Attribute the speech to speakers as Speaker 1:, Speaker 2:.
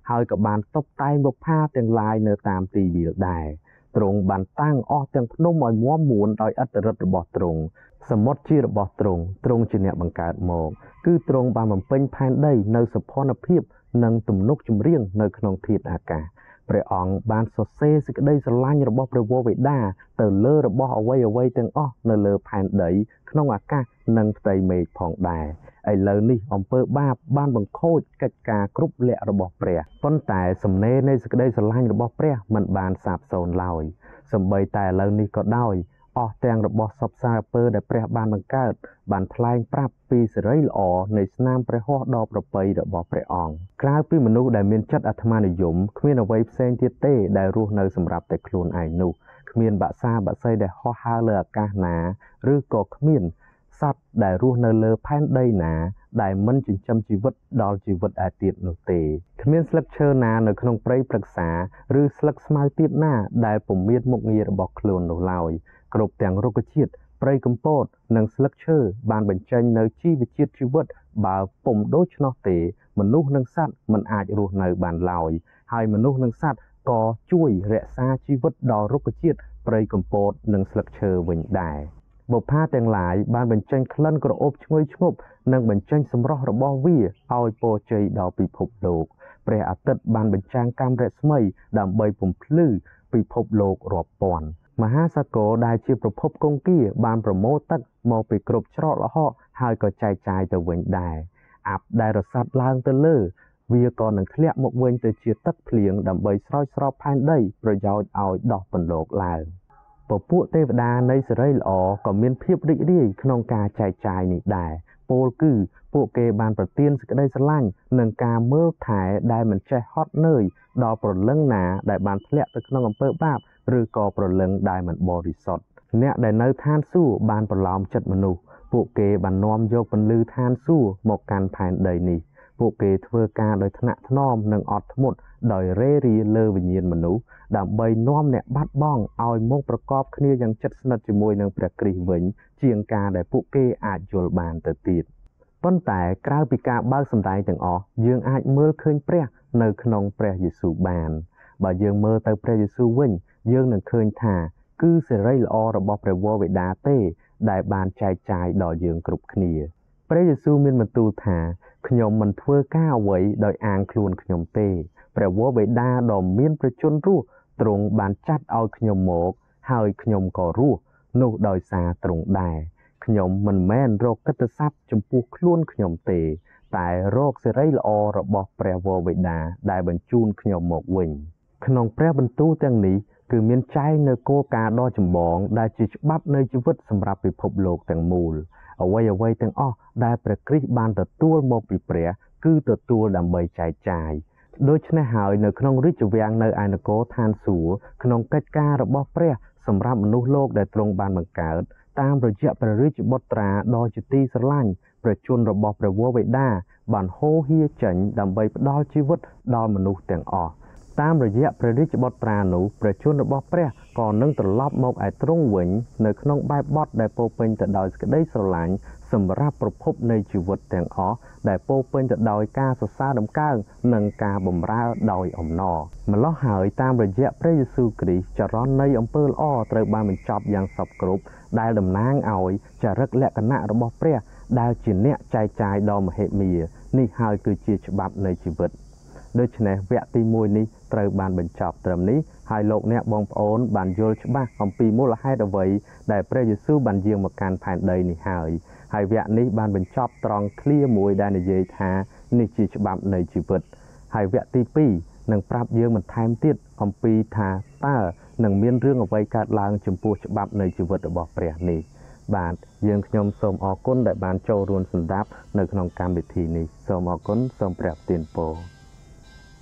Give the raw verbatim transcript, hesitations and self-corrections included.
Speaker 1: ហើយក៏បានតុបតែងបុប្ផាទាំងឡាយនៅតាមទីវាលដែរទ្រង់បានតាំងអស់ទាំងភ្នំឲ្យមាំមួនដោយឥទ្ធិឫទ្ធិរបស់ទ្រង់សមុទ្រជារបស់ទ្រង់ទ្រង់ជាអ្នកបង្កើតមកគឺទ្រង់បានបំពេញផែនដីនៅសភនភាពនិងទំនុកចម្រៀងនៅក្នុងធាតុអាកាសព្រះអង្គបានសរសេរសេចក្តីស្រឡាញ់របស់ព្រះវរបិតាទៅលើរបស់អ្វីអ្វីទាំងអស់នៅលើផែនដីក្នុងអាកាសនិងផ្ទៃមេឃផងដែរឥឡូវនេះអំពើបាបបានបង្ខូចកិច្ចការគ្រប់លក្ខរបស់ព្រះប៉ុន្តែសំណេរនៃសេចក្តីស្រឡាញ់របស់ព្រះមិនបានសាបសូន្យឡើយសូម្បីតែឥឡូវនេះក៏ដោយអស់ទាំងរបស់សពសារពើដែលព្រះបានបង្កើតបានថ្លែងប្រាប់ពីសេរីល្អនៃស្នាមព្រះហស្ថដ៏ប្រពៃរបស់ព្រះអង្គក្រៅពីមនុស្សដែលមានចិត្តអាត្មានិយមគ្មានអ្វីផ្សេងទៀតទេដែលរស់នៅសម្រាប់តែខ្លួនឯងនោះគ្មានបក្សាបក្សីដែលហោះហើរលើអាកាសណាឬក៏គ្មានសត្វដែលរស់នៅលើផែនដីណាដែលមិនចិញ្ចឹមជីវិតដល់ជីវិតឯទៀតនោះទេគ្មានស្លឹកឈើណានៅក្នុងព្រៃព្រឹក្សាឬស្លឹកស្មៅទៀតណាដែលពុំមានមុខងាររបស់ខ្លួននោះឡើយគ្រប់ទាំងរុក្ខជាតិព្រៃកំពតនិងស្លឹកឈើបានបញ្ចេញនៅជីវជាតិជីវិតបើពុំដូច្នោះទេមនុស្សនិងសត្វមិនអាចរស់នៅបានឡើយហើយមនុស្សនិងសត្វក៏ជួយរក្សាជីវិតដល់រុក្ខជាតិព្រៃកំពតនិងស្លឹកឈើវិញដែរបុប្ផាទាំងឡាយបានបញ្ចេញក្លិនក្រអូបឈ្ងុយឈ្ងប់និងបញ្ចេញសម្រស់របស់វាឲ្យពរជ័យដល់ពិភពលោកព្រះអាទិត្យបានបញ្ចាំងកាំរស្មីដើម្បីបំភ្លឺពិភពលោករាប់ពាន់មហាសាគរដែលជាប្រភពគង្គាបានប្រមូលទឹកមកពីគ្រប់ច្រកល្ហកហើយក៏ចែកចាយទៅវិញដែរអាប់ដែលរសាត់ឡើងទៅលើវាក៏នឹងធ្លាក់មកវិញទៅជាទឹកភ្លៀងដើម្បីស្រោចស្រពផែនដីប្រយោជន៍ឲ្យដោះពន្លកឡើងពពួកទេវតានៃសេរីល្អក៏មានភាពរីករាយក្នុងការចែកចាយនេះដែរពោលគឺពួកគេបានប្រទានសេចក្តីស្រឡាញ់និងការមើលថែដែលមិនចេះហត់នឿយដល់ព្រលឹងណាដែលបានធ្លាក់ទៅក្នុងអំពើបាបឬក៏ព្រលឹងដែលមិនបរិសុទ្ធអ្នកដែលនៅឋានសួគ៌បានប្រឡោមចិត្តមនុស្សពួកគេបាននាំយកពន្លឺឋានសួគ៌មកកាន់ផែនដីនេះពួកគេធ្វើការដោយថ្នាក់ថ្នមនិងអត់ធ្មត់ដោយរេរាលើវិញ្ញាណមនុស្សដើម្បីនាំអ្នកបាត់បង់ឲ្យមកប្រកបគ្នាយ៉ាងជិតស្និទ្ធជាមួយនឹងព្រះគ្រីស្ទវិញជាងការដែលពួកគេអាចយល់បានទៅទៀតប៉ុន្តែក្រៅពីការបើកសម្ដែងទាំងអស់យើងអាចមើលឃើញព្រះនៅក្នុងព្រះយេស៊ូវបានបើយើងមើលទៅព្រះយេស៊ូវវិញយើងនឹងឃើញថាគឺសេរីល្អរបស់ព្រះវរបិតាទេដែលបានចែកចាយដល់យើងគ្រប់គ្នាព្រះយេស៊ូវមានបន្ទូលថាខ្ញុំមិនធ្វើការអ្វីដោយអាងខ្លួនខ្ញុំទេព្រះវរបិតាដ៏មានព្រះជន្មរស់ទ្រង់បានចាត់ឲ្យខ្ញុំមកហើយខ្ញុំក៏រស់នោះដោយសារទ្រង់ដែរខ្ញុំមិនមែនរកកិត្តិស័ព្ទចំពោះខ្លួនខ្ញុំទេតែរកសេរីល្អរបស់ព្រះវរបិតាដែលបញ្ជូនខ្ញុំមកវិញក្នុងព្រះបន្ទូលទាំងនេះគឺមានចែងនៅគោលការណ៍ដ៏ចម្បងដែលជាច្បាប់នៃជីវិតសម្រាប់ពិភពលោកទាំងមូលអ្វីអ្វីទាំងអស់ដែលព្រះគ្រីស្ទបានទទួលមកពីព្រះគឺទទួលដើម្បីចែកចាយដូច្នេះហើយនៅក្នុងរាជវាំងនៅឯនគរឋានសួគ៌ក្នុងកិច្ចការរបស់ព្រះសម្រាប់មនុស្សលោកដែលទ្រង់បានបង្កើតតាមរយៈព្រះរាជបុត្រាដ៏ជាទីស្រឡាញ់ព្រះជន្មរបស់ព្រះវរបិតាបានហូរហៀចេញដើម្បីផ្ដល់ជីវិតដល់មនុស្សទាំងអស់តាមរយៈព្រះរាជបុត្រានោះព្រះជន្មរបស់ព្រះក៏នឹងត្រឡប់មកឯទ្រង់វិញនៅក្នុងបែបបទដែលពោរពេញទៅដោយសេចក្តីស្រឡាញ់សម្រាប់ប្រភពនៃជីវិតទាំងអស់ដែលពោរពេញទៅដោយការសរសើរដំកើងនិងការបម្រើដោយអំណរម្ល៉េះហើយតាមរយៈព្រះយេស៊ូវគ្រីស្ទចរន្តនៃអំពើល្អត្រូវបានបញ្ចប់យ៉ាងសព្វគ្រប់ដែលតំណាងឲ្យចរិតលក្ខណៈរបស់ព្រះដែលជាអ្នកចែកចាយដ៏មហិមានេះហើយគឺជាច្បាប់នៃជីវិតដូច្នេះវគ្គទីមួយនេះត្រូវបានបញ្ចប់ត្រឹមនេះហើយលោកអ្នកបងប្អូនបានយល់ច្បាស់អំពីមូលហេតុអ្វីដែលព្រះយេស៊ូវបានយាងមកកាន់ផែនដីនេះហើយហើយវគ្គនេះបានបញ្ចប់ត្រង់ឃ្លាមួយដែលនិយាយថានេះជាច្បាប់នៃជីវិតហើយវគ្គទីពីរនឹងប្រាប់យើងបន្ថែមទៀតអំពីថាតើនឹងមានរឿងអ្វីកើតឡើងចំពោះច្បាប់នៃជីវិតរបស់ព្រះនេះបាទយើងខ្ញុំសូមអរគុណដែលបានចូលរួមសម្ដាប់នៅក្នុងកម្មវិធីនេះសូមអរគុណសូមព្រះប្រទានពរ